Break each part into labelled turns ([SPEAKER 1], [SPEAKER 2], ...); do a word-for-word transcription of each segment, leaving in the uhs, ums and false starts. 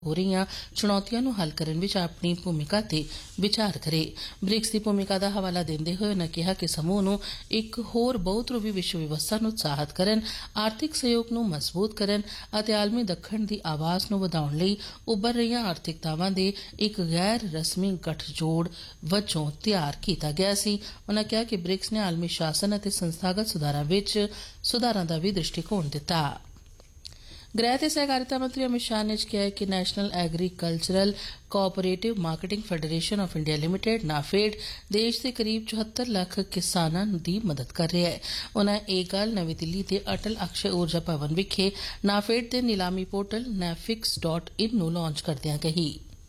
[SPEAKER 1] हो रही चुनौतियों ਨੂੰ ਹੱਲ ਕਰਨ ਵਿੱਚ ਆਪਣੀ ਭੂਮਿਕਾ ਤੇ ਵਿਚਾਰ ਕਰੇ। ਬ੍ਰਿਕਸ ਦੀ ਭੂਮਿਕਾ ਦਾ ਹਵਾਲਾ ਦਿੰਦੇ ਹੋਏ ਉਨ੍ਹਾਂ ਕਿਹਾ ਕਿ ਸਮੂਹ ਨੂੰ ਇੱਕ ਹੋਰ ਬਹੁਧਰੂਵੀ ਵਿਸ਼ਵ ਵਿਵਸਥਾ ਨੂੰ ਉਤਸ਼ਾਹਿਤ ਕਰਨ, ਆਰਥਿਕ ਸਹਿਯੋਗ ਨੂੰ ਮਜ਼ਬੂਤ ਕਰਨ ਅਤੇ ਆਲਮੀ ਦੱਖਣ ਦੀ ਆਵਾਜ਼ ਨੂੰ ਵਧਾਉਣ ਲਈ ਉੱਭਰ ਰਹੀਆਂ ਆਰਥਿਕਤਾਵਾਂ ਦੇ ਇੱਕ ਗੈਰ ਰਸਮੀ ਗਠਜੋੜ ਵਜੋਂ ਤਿਆਰ ਕੀਤਾ ਗਿਆ ਸੀ। ਉਨ੍ਹਾਂ ਕਿਹਾ ਕਿ ਬ੍ਰਿਕਸ ਨੇ ਆਲਮੀ ਸ਼ਾਸਨ ਅਤੇ ਸੰਸਥਾਗਤ ਸੁਧਾਰਾਂ ਵਿੱਚ ਸੁਧਾਰਾਂ ਦਾ ਵੀ ਦ੍ਰਿਸ਼ਟੀਕੋਣ ਦਿੱਤਾ। गृह ते सहकारिता मंत्री अमित शाह ने कहा है कि national agricultural cooperative marketing federation of India limited NAFED देश के करीब चौहत्तर लाख किसानों की मदद कर रहा है। उन्होंने एक गल नवी दिल्ली के अटल अक्षय ऊर्जा भवन विखे नाफेड के नीलामी पोर्टल नैफिक्स डॉट इन नूं लॉन्च करदियां कही।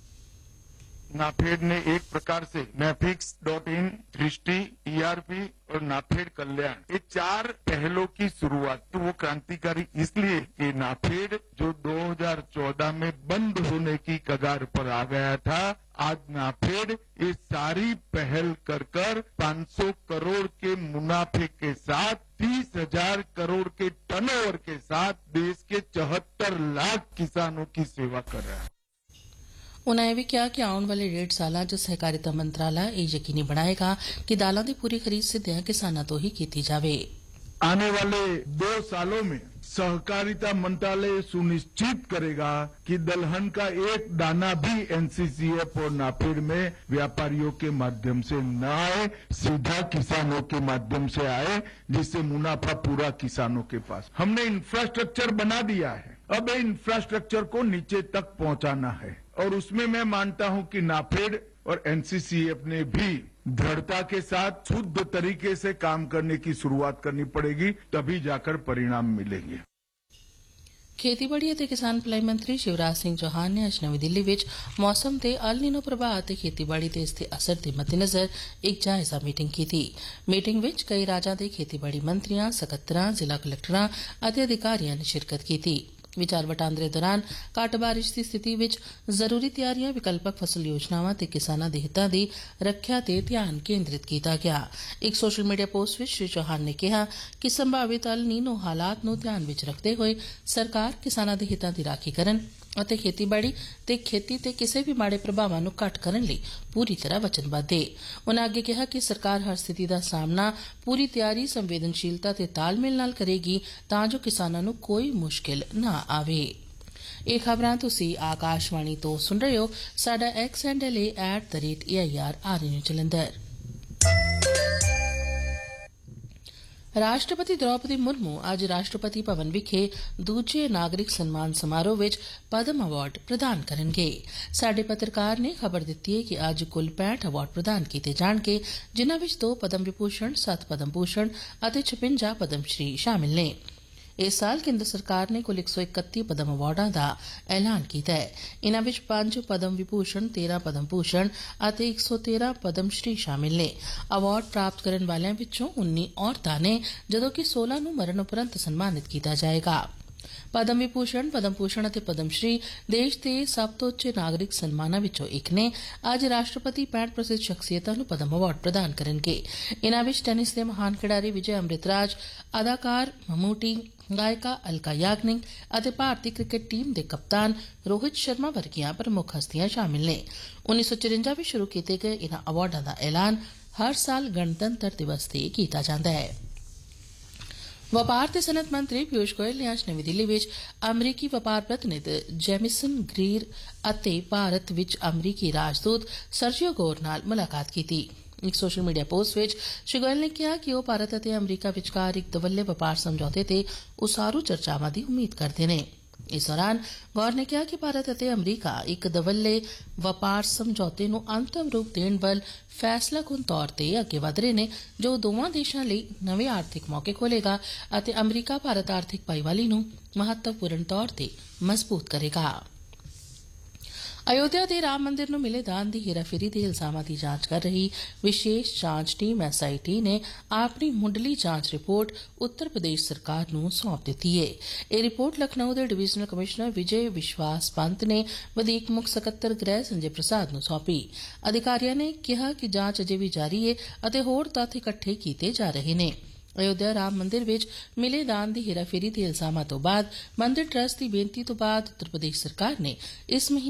[SPEAKER 2] नाफेड ने एक प्रकार से नैफिक्स डॉट इन, दृष्टि, ईआरपी और नाफेड कल्याण ये चार पहलों की शुरुआत तो वो क्रांतिकारी इसलिए कि नाफेड जो दो हज़ार चौदह में बंद होने की कगार पर आ गया था, आज नाफेड ये सारी पहल कर कर पाँच सौ करोड़ के मुनाफे के साथ तीस हजार करोड़ के टर्नओवर के साथ देश के चौहत्तर लाख किसानों की सेवा कर रहा है।
[SPEAKER 1] उन्होंने यह भी कहा कि आने वाले डेढ़ साल च सहकारिता मंत्रालय यह यकीनी बनाएगा कि दालों की पूरी खरीद सीधे किसानों तो ही की जाए।
[SPEAKER 3] आने वाले दो सालों में सहकारिता मंत्रालय सुनिश्चित करेगा कि दलहन का एक दाना भी एनसीसीएफ और नाफेड में व्यापारियों के माध्यम से न आए, सीधा किसानों के माध्यम से आए, जिससे मुनाफा पूरा किसानों के पास। हमने इंफ्रास्ट्रक्चर बना दिया है, अब इंफ्रास्ट्रक्चर को नीचे तक पहुंचाना है और उसमें मैं मानता हूं कि नाफेड और एनसीसीएफ ने भी दृढ़ता के साथ शुद्ध तरीके से काम करने की शुरुआत करनी पड़ेगी, तभी जाकर परिणाम मिलेंगे।
[SPEAKER 1] खेतीबाड़ी ਅਤੇ किसान भलाई मंत्री शिवराज सिंह चौहान ने अज नवी दिल्ली विच मौसम ते अल नीनो प्रभाव ਅਤੇ खेतीबाड़ी ते इसके असर के मद्देनजर एक जायजा मीटिंग की। मीटिंग विच कई राज्यां दे खेतीबाड़ी मंत्रियां, सकत्तरां, जिला कलैक्टरां ਅਤੇ अधिकारियों ने शिरकत की। विचार वटांदरे दौरान घट बारिश की स्थिति विच जरूरी तैयारियां, विकल्पक फसल योजनावां ते किसानां दे हितां दी रखिया ते ध्यान केंद्रित किया गया। एक social media post which Shri Chauhan ने कहा कि संभावित अल नीनो हालात नूं ध्यान विच रखते हुए सरकार किसानां दे हितां दी राखी करन ਅਤੇ ਖੇਤੀਬਾੜੀ ਤੇ खेती ਤੇ ਕਿਸੇ ਵੀ ਮਾੜੇ ਪ੍ਰਭਾਵਾਂ ਨੂੰ ਘੱਟ ਕਰਨ ਲਈ ਪੂਰੀ ਤਰ੍ਹਾਂ ਵਚਨਬੱਧ ਹੈ। ਉਨ੍ਹਾਂ ਅੱਗੇ ਕਿਹਾ ਕਿ ਸਰਕਾਰ ਹਰ ਸਥਿਤੀ ਦਾ ਸਾਹਮਣਾ ਪੂਰੀ ਤਿਆਰੀ, ਸੰਵੇਦਨਸ਼ੀਲਤਾ ਤੇ ਤਾਲਮੇਲ ਨਾਲ ਕਰੇਗੀ ਤਾਂ ਜੋ ਕਿਸਾਨਾਂ ਨੂੰ ਕੋਈ ਮੁਸ਼ਕਿਲ ਨਾ ਆਵੇ। ਇਹ ਖਬਰਾਂ ਤੁਸੀਂ ਆਕਾਸ਼ਵਾਣੀ ਤੋਂ ਸੁਣ ਰਹੇ ਹੋ। ਸਾਡਾ ਐਕਸ ਹੈਂਡਲ ਹੈ at the rate A I R R ਐਨ ਜਲੰਧਰ। राष्ट्रपति द्रौपदी मुर्मू अज राष्ट्रपति भवन विखे दूजे नागरिक सम्मान समारोह विच पद्म अवार्ड प्रदान करनगे। साडे पत्रकार ने खबर दित्ती है कि अज कुल पैंठ अवार्ड प्रदान किए जाणगे, जिन्हां विच दो पद्म विभूषण, सत्त पद्म भूषण ਅਤੇ छप्पन पद्मश्री शामिल ने। इस साल केंद्र सरकार ने कुल एक सौ इकत्ती पद्म अवार्डां दा ऐलान किया है। इन्हां विच पांच पद्म विभूषण, तेरह पद्म भूषण ਅਤੇ एक सौ तेरह पद्मश्री शामिल ने। अवार्ड प्राप्त करने वालियां विचों उन्नीस औरतां ने, जदों कि सोलह नूं मरण उपरंत सन्मानित किया जाएगा। पद्म विभूषण, पद्म भूषण ਅਤੇ पद्मश्री देश के सब तो उच्चे नागरिक सम्मानां विचों एक ने। अज राष्ट्रपति पैंठ प्रसिद्ध शख्सियतां नूं पद्म अवार्ड प्रदान करनगे। इन्हां विच टेनिस के महान खिडारी विजय अमृतराज, अदाकार ममूटी, गायिका अलका याग्निक ਅਤੇ भारतीय क्रिकेट टीम के कप्तान रोहित शर्मा वर्गियां प्रमुख हस्तियां शामिल ने। उन्नीस सौ चौरानवे में शुरू किए गए इन्हां अवार्डां का ऐलान हर साल गणतंत्र दिवस ते किया जाता है। व्यापार ते सनत मंत्री पीयूष गोयल ने अज नवी दिल्ली विच अमरीकी व्यापार प्रतिनिधि जेमिसन ग्रीर ਅਤੇ भारत विच अमरीकी राजदूत सर्जियो गोर नाल मुलाकात की। एक social media post which Shri Goyal ने कहा कि वह भारत ਅਤੇ अमरीका विचकार एक दवल्ले व्यापार समझौते ते उसारू चर्चावां दी उम्मीद करते हैं। इस दौरान गौर ने कहा कि भारत ਅਤੇ अमरीका एक दवल्ले व्यापार समझौते नूं अंतिम रूप देण ਵੱਲ फैसलाकुन तौर ते अगे वध रहे ने, जो दोवां देशां लई नवे आर्थिक मौके खोलेगा ਅਤੇ अमरीका भारत आर्थिक भाईवाली नूं महत्वपूर्ण तौर ते मजबूत करेगा। अयोध्या के राम मंदिर नूं मिले दान की हेराफेरी के इल्जामां की जांच कर रही विशेष जांच टीम एस आई टी ने अपनी मुंडली जांच रिपोर्ट उत्तर प्रदेश सरकार नूं सौंप दी है। यह रिपोर्ट लखनऊ के डिवीजनल कमिश्नर विजय विश्वास पंत ने वधीक मुख सकत्तर गृह संजय प्रसाद नूं सौंपी। अधिकारियों ने कहा कि जांच अजे भी जारी है और होर तथ्य इकट्ठे किए जा रहे हैं। अयोध्या राम मंदिर विच मिले दान दी हेराफेरी ते इल्जामां तो बाद मंदिर ट्रस्ट दी बेनती तो बाद उत्तर प्रदेश सरकार ने इस महीने